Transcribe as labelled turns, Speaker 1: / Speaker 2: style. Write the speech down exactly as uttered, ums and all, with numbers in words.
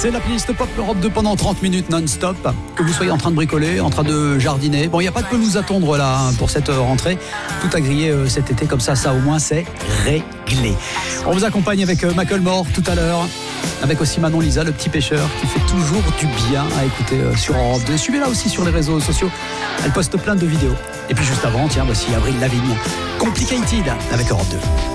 Speaker 1: C'est la playlist Pop Europe deux pendant trente minutes non-stop. Que vous soyez en train de bricoler, en train de jardiner. Bon, il n'y a pas de pelouse à tondre là hein, pour cette rentrée. Tout a grillé euh, cet été, comme ça, ça au moins c'est réglé. On vous accompagne avec euh, Macklemore tout à l'heure. Avec aussi Manon Lisa, le petit pêcheur, qui fait toujours du bien à écouter euh, sur Europe deux. Suivez-la aussi sur les réseaux sociaux. Elle poste plein de vidéos. Et puis juste avant, tiens, voici Avril Lavigne. Complicated avec Europe deux.